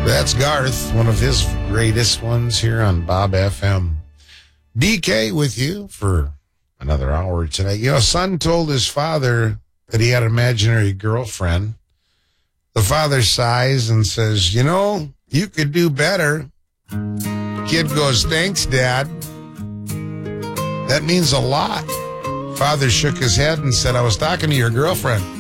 That's Garth, one of his greatest ones here on Bob FM. DK with you for another hour tonight. You know, son told his father that he had an imaginary girlfriend. The father sighs and says, you know, you could do better. Kid goes, thanks, Dad. That means a lot. Father shook his head and said, I was talking to your girlfriend.